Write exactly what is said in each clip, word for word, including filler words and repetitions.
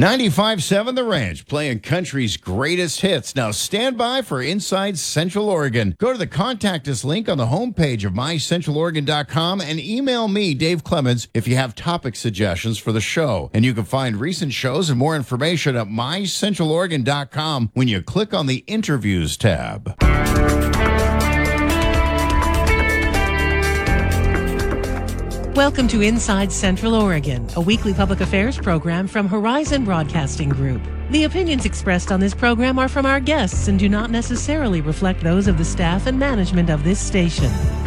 ninety-five point seven The Ranch, playing country's greatest hits. Now stand by for Inside Central Oregon. Go to the Contact Us link on the homepage of my central oregon dot com and email me, Dave Clemens, if you have topic suggestions for the show. And you can find recent shows and more information at my central oregon dot com when you click on the Interviews tab. Welcome to Inside Central Oregon, a weekly public affairs program from Horizon Broadcasting Group. The opinions expressed on this program are from our guests and do not necessarily reflect those of the staff and management of this station.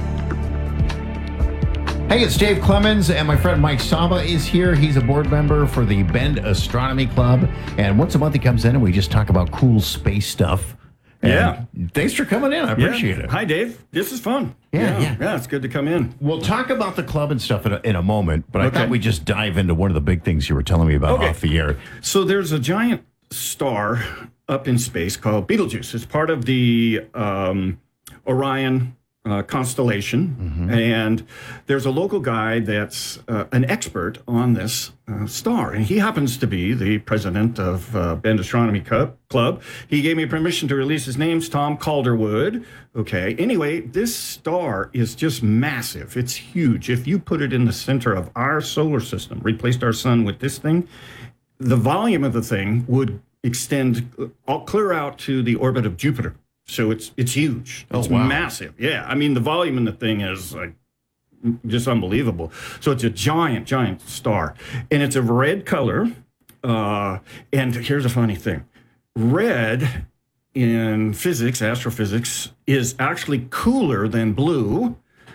Hey, it's Dave Clemens, and my friend Mike Saba is here. He's a board member for the Bend Astronomy Club, and once a month he comes in and we just talk about cool space stuff. And yeah. Thanks for coming in. I appreciate yeah. it. Hi, Dave. This is fun. Yeah, yeah, yeah. Yeah, it's good to come in. We'll talk about the club and stuff in a, in a moment, but I Okay. thought we'd just dive into one of the big things you were telling me about Okay. off the air. So there's a giant star up in space called Betelgeuse. It's part of the um, Orion uh, constellation. Mm-hmm. And there's a local guy that's uh, an expert on this uh, star. And he happens to be the president of uh, Bend Astronomy Club. He gave me permission to release his name's Tom Calderwood. Okay. Anyway, this star is just massive. It's huge. If you put it in the center of our solar system, replaced our sun with this thing, the volume of the thing would extend all clear out to the orbit of Jupiter. So it's it's huge. It's oh, wow. massive. Yeah. I mean, the volume in the thing is like just unbelievable. So it's a giant, giant star. And it's of red color. Uh, and here's a funny thing. Red in physics, astrophysics, is actually cooler than blue.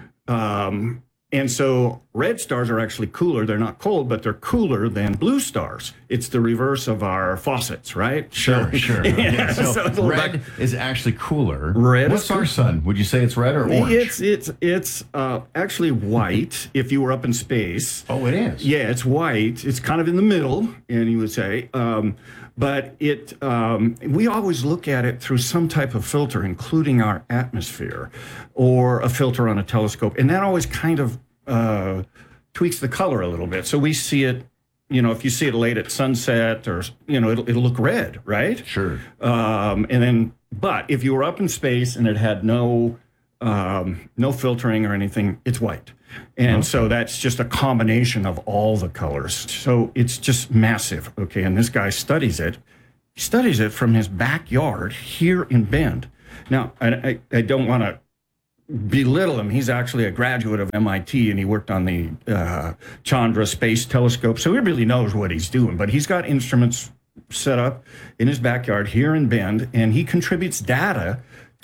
Um, and so red stars are actually cooler. They're not cold, but they're cooler than blue stars. It's the reverse of our faucets, right? Sure, so, sure. Yeah, yeah, so, so it's a red back- is actually cooler. Red What's is our cool- sun? Would you say it's red or orange? It's it's it's uh, actually white if you were up in space. Oh, it is? Yeah, it's white. It's kind of in the middle, and you would say. Um, but it um, we always look at it through some type of filter, including our atmosphere, or a filter on a telescope, and that always kind of uh, tweaks the color a little bit. So we see it. You know, if you see it late at sunset, or you know, it'll it'll look red, right? Sure. Um, and then, but if you were up in space and it had no um, no filtering or anything, it's white. And okay. So that's just a combination of all the colors. So it's just massive. Okay, and this guy studies it. He studies it from his backyard here in Bend. Now, I, I, I don't want to belittle him. He's actually a graduate of M I T, and he worked on the uh, Chandra Space Telescope, so he really knows what he's doing. But he's got instruments set up in his backyard here in Bend, and he contributes data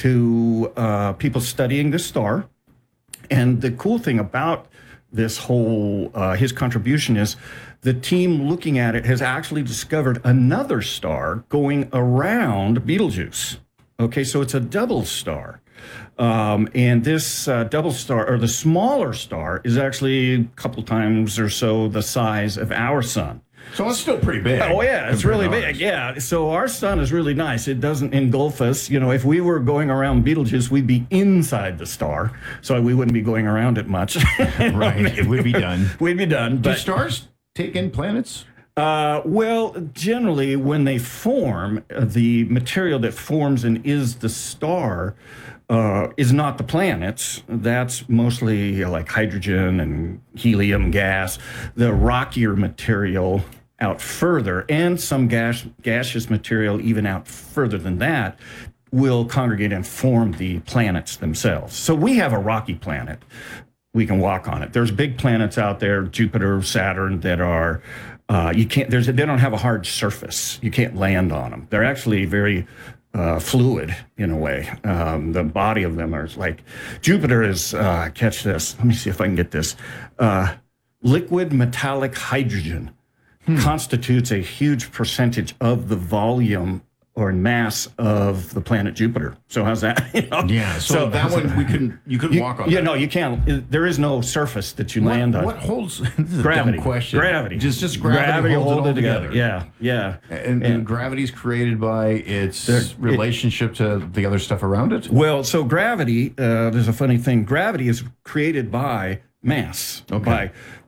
to uh, people studying this star. And the cool thing about this whole, uh, his contribution is the team looking at it has actually discovered another star going around Betelgeuse. Okay, so it's a double star. Um, and this uh, double star, or the smaller star, is actually a couple times or so the size of our sun. So it's still pretty big. Oh, yeah, it's really big. Yeah. So our sun is really nice. It doesn't engulf us. You know, if we were going around Betelgeuse, we'd be inside the star. So we wouldn't be going around it much. Right. We'd be done. We'd be done. Do But, stars take in planets? Uh, well, generally, when they form, uh, the material that forms and is the star uh, is not the planets. That's mostly uh, like hydrogen and helium gas. The rockier material out further, and some gas, gaseous material even out further than that, will congregate and form the planets themselves. So we have a rocky planet. We can walk on it. There's big planets out there, Jupiter, Saturn, that are uh, you can't. There's they don't have a hard surface. You can't land on them. They're actually very uh, fluid in a way. Um, the body of them are like Jupiter is. Uh, catch this. Let me see if I can get this. Uh, liquid metallic hydrogen hmm. constitutes a huge percentage of the volume or mass of the planet Jupiter. So how's that? You know? Yeah. So, so that one we couldn't. You couldn't you, walk on. Yeah, that. no, you can't. There is no surface that you what, land on. What holds? This is gravity. A dumb question. Gravity. Just just gravity, gravity holds hold it all it together. together. Yeah, yeah. And, and, and gravity is created by its there, relationship it, to the other stuff around it. Well, so gravity. Uh, there's a funny thing. Gravity is created by mass. Okay. By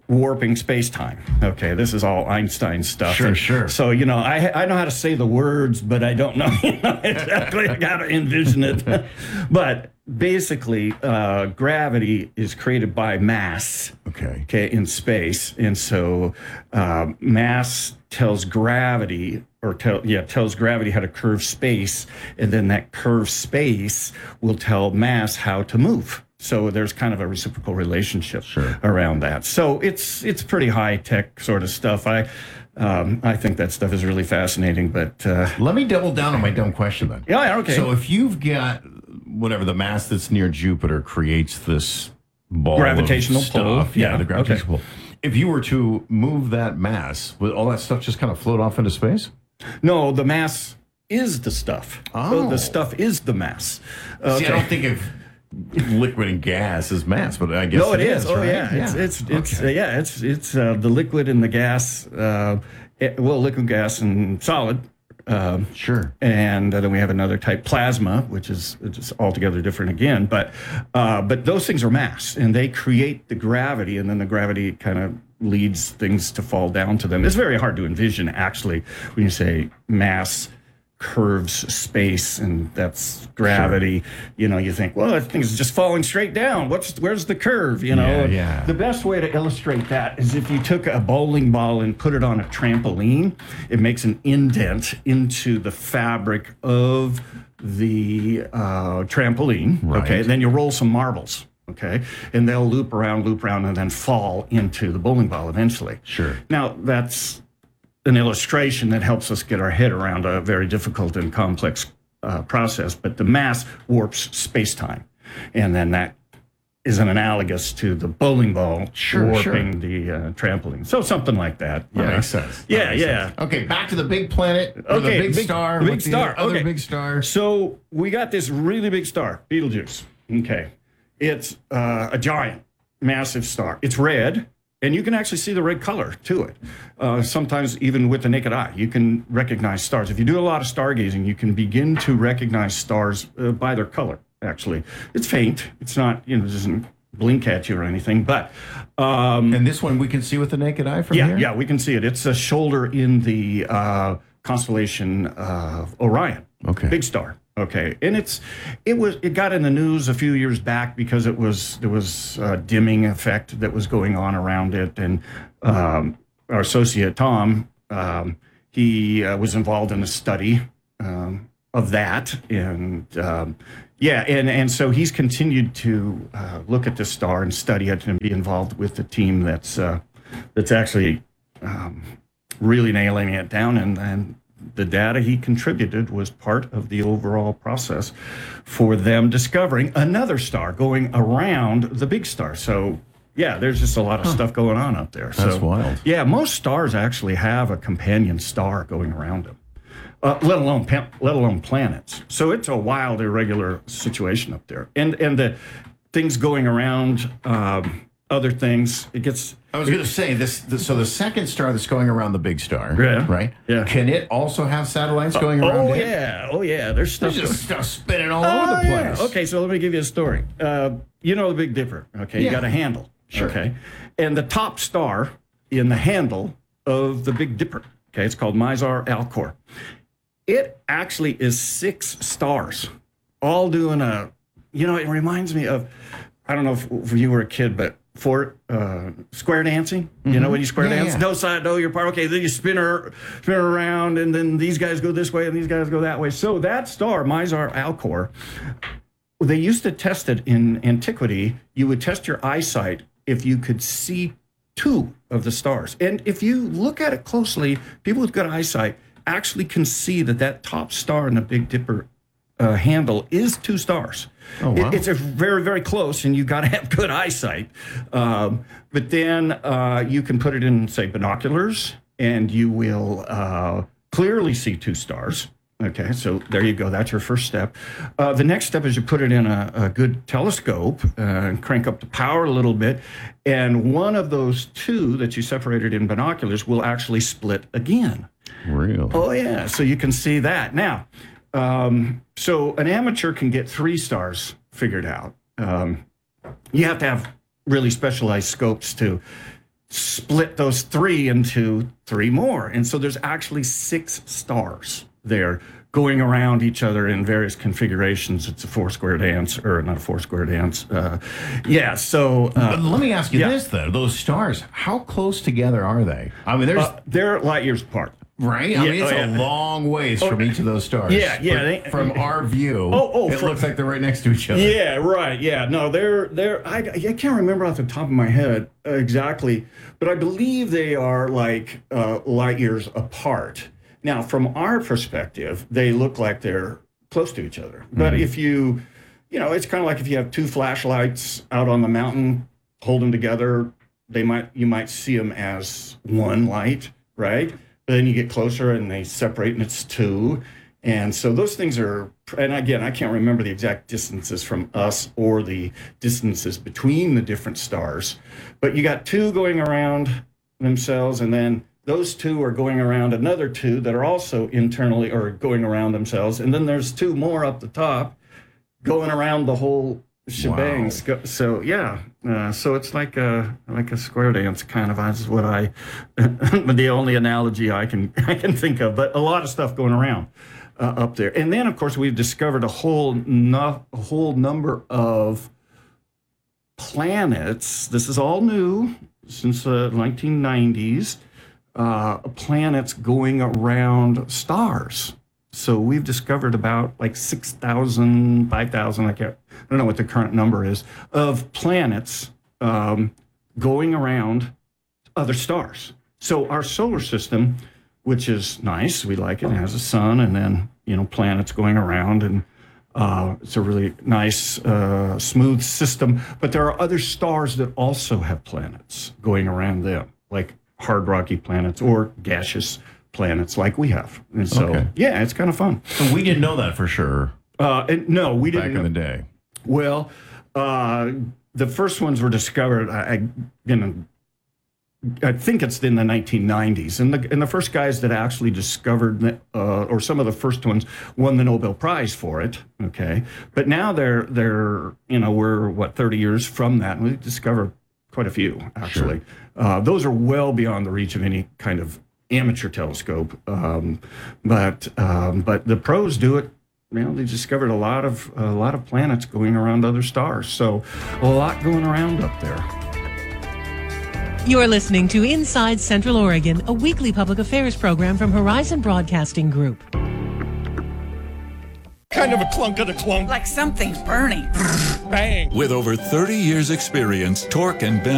warping space-time. Okay, this is all Einstein stuff. Sure, and sure. So, you know, I I know how to say the words, but I don't know, you know exactly how to envision it. But basically, uh, gravity is created by mass. Okay. Okay, in space, and so uh, mass tells gravity, or tell yeah tells gravity how to curve space, and then that curved space will tell mass how to move. So there's kind of a reciprocal relationship Sure. around that. So it's it's pretty high tech sort of stuff. I um, I think that stuff is really fascinating. But uh, Let me double down on my dumb question then. yeah, yeah, okay. So if you've got whatever the mass that's near Jupiter creates this ball Gravitational of stuff, pull, yeah, yeah, the gravitational okay. pull. If you were to move that mass, would all that stuff just kind of float off into space? no, the mass is the stuff. Oh. The stuff is the mass. See, I Okay. don't think of liquid and gas as mass, but I guess No, it is. Oh, right? yeah. It's it's it's uh, Okay. yeah. It's it's uh, the liquid and the gas. Uh, it- well, liquid, gas, and solid. Um, Sure. and then we have another type, plasma, which is just altogether different again. But uh, but those things are mass, and they create the gravity, and then the gravity kind of leads things to fall down to them. It's very hard to envision, actually, when you say mass curves space and that's gravity. You know, you think, well, that thing's just falling straight down. What's where's the curve? You know, Yeah, yeah. the best way to illustrate that is if you took a bowling ball and put it on a trampoline, it makes an indent into the fabric of the uh, trampoline. Right. Okay, then you roll some marbles. Okay, and they'll loop around, loop around, and then fall into the bowling ball eventually. Sure. Now that's an illustration that helps us get our head around a very difficult and complex uh, process, but the mass warps space-time. And then that is an analogous to the bowling ball Sure, warping sure. the uh, trampoline. So something like that. That yeah. makes sense. That Yeah, makes yeah. sense. Okay, back to the big planet, or Okay, the big, big- star. the big What's star, Other okay. big star. So we got this really big star, Betelgeuse. Okay. It's uh, a giant, massive star. It's red, and you can actually see the red color to it. Uh, sometimes even with the naked eye, you can recognize stars. If you do a lot of stargazing, you can begin to recognize stars uh, by their color, actually. It's faint. It's not, you know, it doesn't blink at you or anything, but... Um, And this one we can see with the naked eye from yeah, here? yeah, we can see it. It's a shoulder in the uh, constellation of Orion. Okay. Big star. Okay, and it's it was it got in the news a few years back because it was there was a dimming effect that was going on around it, and um, our associate Tom um, he uh, was involved in a study um, of that, and um, yeah, and and so he's continued to uh, look at this star and study it and be involved with the team that's uh, that's actually um, really nailing it down, and and. The data he contributed was part of the overall process for them discovering another star going around the big star. So, yeah, there's just a lot of huh. stuff going on up there. That's so, wild. Yeah, most stars actually have a companion star going around them, uh, let alone let alone planets. So it's a wild, irregular situation up there. And and the things going around um, other things, it gets... I was going to say this, this. So the second star that's going around the big star, Yeah. right? Yeah. Can it also have satellites going around Oh, it? yeah. Oh, yeah. There's stuff... There's just stuff spinning all Oh, over the yeah. place. Okay, so let me give you a story. Uh, you know the Big Dipper, okay? You Yeah. got a handle, Sure. okay? And the top star in the handle of the Big Dipper, okay, it's called Mizar Alcor. It actually is six stars, all doing a, you know, it reminds me of, I don't know if, if you were a kid, but for uh, square dancing, mm-hmm. you know, when you square Yeah, dance, yeah. no side, no, your part. Okay, then you spin her, spin her around, and then these guys go this way and these guys go that way. So that star, Mizar Alcor, they used to test it in antiquity. You would test your eyesight if you could see two of the stars. And if you look at it closely, people with good eyesight actually can see that that top star in the Big Dipper uh, handle is two stars. Oh, wow. It- it's a very, very close, and you got to have good eyesight. Um, but then uh, you can put it in, say, binoculars, and you will uh, clearly see two stars. Okay, so there you go. That's your first step. Uh, the next step is you put it in a, a good telescope uh, and crank up the power a little bit. And one of those two that you separated in binoculars will actually split again. Real. Oh, yeah. So you can see that. Now, um, so an amateur can get three stars figured out. Um, you have to have really specialized scopes to split those three into three more. And so there's actually six stars there going around each other in various configurations. It's a four square dance, or not a four square dance. Uh, yeah, so... Uh, But let me ask you yeah. this, though. Those stars, how close together are they? I mean, there's... uh, they're light years apart. Right? I Yeah, mean, it's oh, a yeah. long ways from each of those stars. Yeah, yeah, But they- from our view, Oh, oh, it from- looks like they're right next to each other. Yeah, right. Yeah, no, they're they're. I, I can't remember off the top of my head uh, exactly, but I believe they are like uh, light years apart. Now, from our perspective, they look like they're close to each other. But Mm-hmm. if you, you know, it's kind of like if you have two flashlights out on the mountain, hold them together, they might you might see them as one light, right? But then you get closer and they separate and it's two. And so those things are, and again, I can't remember the exact distances from us or the distances between the different stars, but you got two going around themselves, and then those two are going around another two that are also internally or going around themselves. And then there's two more up the top going around the whole shebang. Wow. So, so yeah, uh, so it's like a like a square dance kind of. That's what I, the only analogy I can I can think of. But a lot of stuff going around uh, up there. And then of course we've discovered a whole no, a whole number of planets. This is all new since the nineteen nineties. Uh, planets going around stars. So we've discovered about like six thousand, five thousand, I can't, I don't know what the current number is, of planets um, going around other stars. So our solar system, which is nice, we like it, it has a sun and then, you know, planets going around, and uh, it's a really nice, uh, smooth system. But there are other stars that also have planets going around them, like hard rocky planets or gaseous planets like we have. And so, Okay. yeah, it's kind of fun. So we didn't know that for sure Uh, and no, we back didn't. in the day. Well, uh, the first ones were discovered, I, I, you know, I think it's in the nineteen nineties. And the, and the first guys that actually discovered, uh, or some of the first ones, won the Nobel Prize for it, okay? But now they're, they're you know, we're, what, thirty years from that, and we've discovered quite a few, actually. Uh, those are well beyond the reach of any kind of amateur telescope. Um, but um, but the pros do it. You know, they discovered a lot of a lot of planets going around other stars. So a lot going around up there. You're listening to Inside Central Oregon, a weekly public affairs program from Horizon Broadcasting Group. Kind of a clunk of the clunk. Like something's burning. Bang. With over thirty years experience, Torque and Ben